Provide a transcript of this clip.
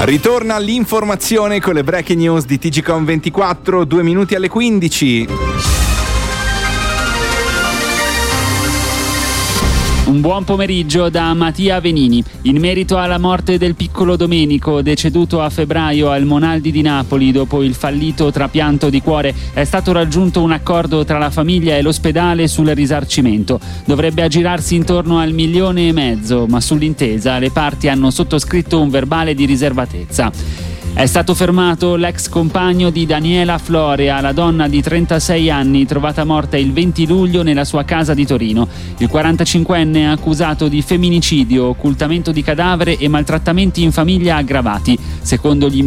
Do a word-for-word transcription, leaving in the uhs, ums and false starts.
Ritorna l'informazione con le breaking news di T G Com ventiquattro, due minuti alle quindici. Un buon pomeriggio da Mattia Venini. In merito alla morte del piccolo Domenico, deceduto a febbraio al Monaldi di Napoli dopo il fallito trapianto di cuore, è stato raggiunto un accordo tra la famiglia e l'ospedale sul risarcimento. Dovrebbe aggirarsi intorno al milione e mezzo, ma sull'intesa le parti hanno sottoscritto un verbale di riservatezza. È stato fermato l'ex compagno di Daniela Florea, la donna di trentasei anni trovata morta il venti luglio nella sua casa di Torino. Il quarantacinquenne è accusato di femminicidio, occultamento di cadavere e maltrattamenti in famiglia aggravati. Secondo gli